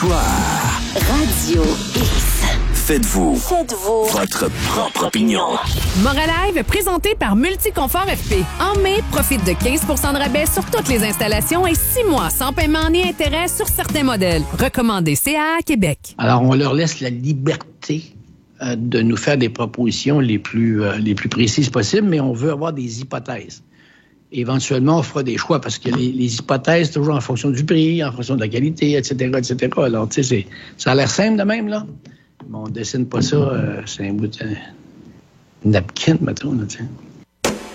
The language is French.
L'histoire. Radio X. Faites-vous votre propre opinion. Moralive, présenté par Multiconfort FP. En mai, profite de 15 % de rabais sur toutes les installations et 6 mois sans paiement ni intérêt sur certains modèles. Recommandé CAA Québec. Alors, on leur laisse la liberté de nous faire des propositions les plus précises possibles, mais on veut avoir des hypothèses. Éventuellement, on fera des choix parce que les hypothèses, toujours en fonction du prix, en fonction de la qualité, etc., etc. Alors, tu sais, ça a l'air simple de même, là. Mais on dessine pas ça, c'est un bout de napkin, mettons, là, tu sais.